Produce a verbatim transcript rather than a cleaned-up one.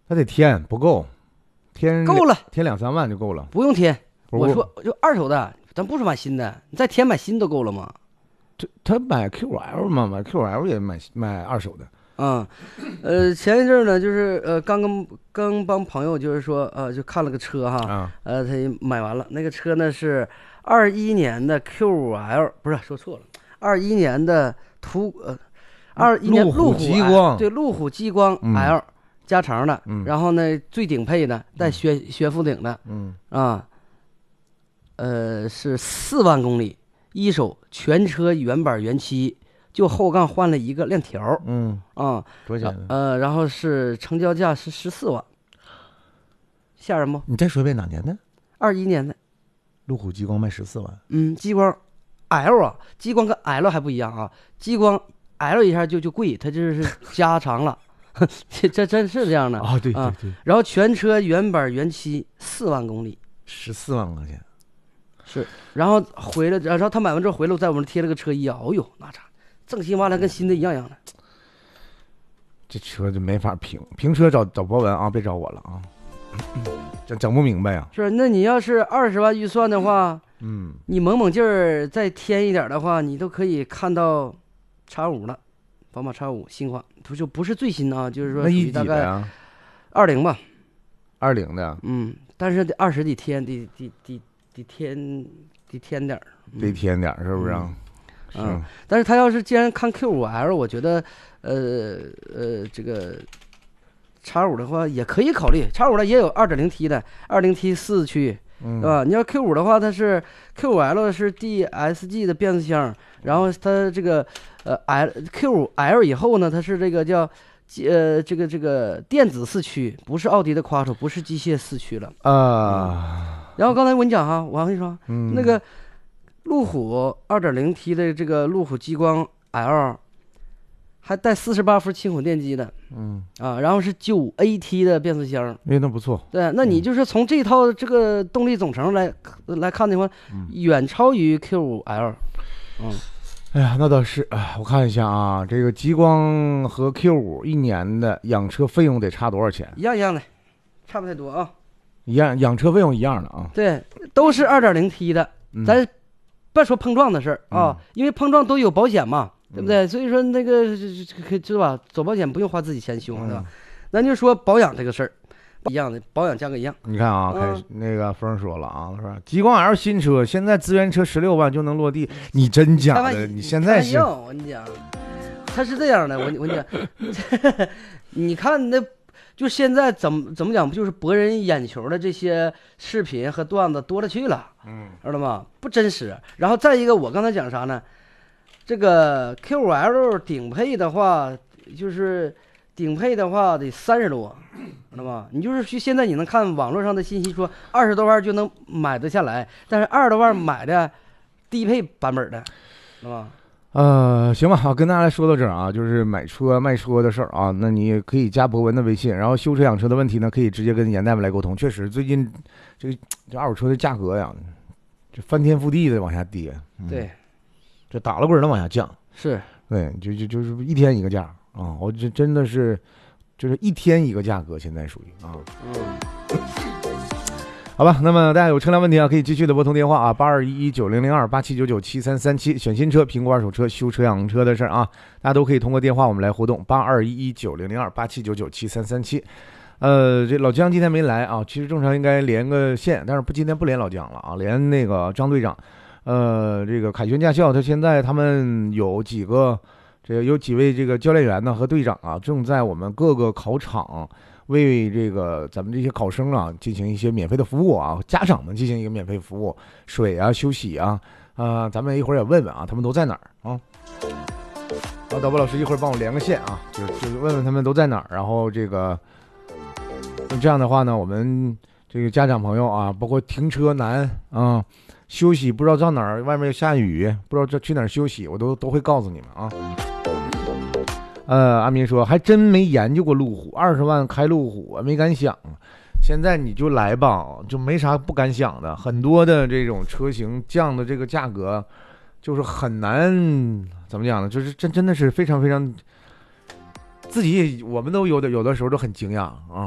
他得添不够，添够了， 添两三万就够了。 不用添。 我我说就二手的，咱不是买新的，你再添买新都够了吗？ 这他买 Q L 嘛，买 Q L 也买买二手的。 啊、嗯，呃，前一阵呢，就是呃，刚刚刚帮朋友就是说，呃，就看了个车哈， 啊、 呃，他买完了，那个车呢是二一年的 Q L， 不是说错了，二一年的途呃，二一年路虎极光， 对，路虎极光 L、嗯、加长的， 嗯、 然后呢最顶配的带悬悬浮顶的， 嗯啊，呃是四万公里，一手全车原版原漆。就后杠换了一个链条， 嗯啊， 多少钱？ 呃，然后是成交价是十四万，吓人不？ 你再说一遍哪年的？ 二一年的， 路虎极光卖十四万。 嗯，极光 L 啊，极光跟 L 还不一样啊，极光 L 一下就就贵，它这是加长了，这这真是这样的啊、哦，对对对、 啊。然后全车原版原漆四万公里， 十四万块钱， 是。然后回来，然后他买完之后回来，在我们贴了个车衣啊，哦呦，那啥。正新挖来跟新的一样样的， 这车就没法评，评车找找博文啊，别找我了啊，整整不明白呀、啊。 是，那你要是二十万预算的话， 嗯， 你猛猛劲儿再添一点的话，你都可以看到叉五了，宝马叉五新款，不就不是最新啊，就是说那一大概啊， 二零吧， 二零的， 嗯，但是得二十得添，得得得得添得添点儿， 得添点儿，是不是、啊？ 嗯嗯，但是他要是既然看 Q 五 L， 我觉得，呃呃，这个叉五的话也可以考虑，叉五的也有 二点零 T 的 ，二点零 T 四驱， 嗯， 对吧？你要 Q 五的话，它是 Q 五 L 是 D S G 的变速箱，然后它这个呃 L Q 五 L 以后呢，它是这个叫呃这个这个电子四驱，不是奥迪的 Quattro， 不是机械四驱了啊、 嗯。然后刚才我跟你讲哈，我跟你说， 嗯、 那个。路虎 二点零 T 的这个路虎极光 L， 还带四十八伏轻混电机的， 嗯啊，然后是 九 A T 的变速箱， 哎，那不错。 对，那你就是从这套这个动力总成来、嗯、来看的话，远超于 Q 五 L。嗯， 哎呀，那倒是啊，我看一下啊，这个极光和 Q 五一年的养车费用得差多少钱？ 一样一样的，差不太多啊。 一样，养车费用一样的啊。 对，都是 二点零 T 的， 嗯、 咱。别说碰撞的事儿啊、 嗯， 因为碰撞都有保险嘛，对不对？嗯、所以说那个知道吧，走保险不用花自己钱修，对吧？咱、嗯、就说保养这个事儿，一样的，保养价格一样。 你看啊，开始、嗯、那个风说了啊，是吧？极光 L 新车现在资源车十六万就能落地，你真假的？你现在是？ 我跟你讲，他是这样的，我我跟你讲，你看那。就现在怎么怎么讲，不就是博人眼球的这些视频和段子多了去了， 嗯， 知道吗？不真实。然后再一个，我刚才讲啥呢？这个 Q 五 L 顶配的话，就是顶配的话得三十多，知道吗？你就是去现在你能看网络上的信息说二十多万就能买得下来，但是二十多万买的低配版本的，知道吗？ 呃，行吧，好，跟大家来说到这儿啊，就是买车卖车的事儿啊，那你可以加博文的微信，然后修车养车的问题呢，可以直接跟严大夫来沟通。确实，最近这个这二手车的价格呀，这翻天覆地的往下跌，嗯、 对， 这打了滚的往下降， 是， 对，就就就是一天一个价啊，我这真的是就是一天一个价格，现在属于啊，嗯。好吧，那么大家有车辆问题啊，可以继续的拨通电话啊，八二一一九零零二八七九九七三三七，选新车、评估二手车、修车养车的事儿啊，大家都可以通过电话我们来互动，八二一一九零零二八七九九七三三七。呃，这老姜今天没来啊，其实正常应该连个线，但是不今天不连老姜了啊，连那个张队长。呃，这个凯旋驾校，他现在他们有几个，这个有几位这个教练员呢和队长啊，正在我们各个考场。为这个咱们这些考生啊进行一些免费的服务啊，家长们进行一个免费服务，水啊、休息啊，啊、呃，咱们一会儿也问问啊，他们都在哪儿啊？好，导播老师一会儿帮我连个线啊，就就问问他们都在哪儿，然后这个，这样的话呢，我们这个家长朋友啊，包括停车难啊，休息不知道到哪儿，外面下雨，不知道这去哪儿休息，我都都会告诉你们啊。呃，阿明说还真没研究过路虎，二十万开路虎啊，没敢想。现在你就来吧，就没啥不敢想的。很多的这种车型降的这个价格，就是很难怎么讲呢？就是真真的是非常非常，自己我们都有的有的时候都很惊讶啊。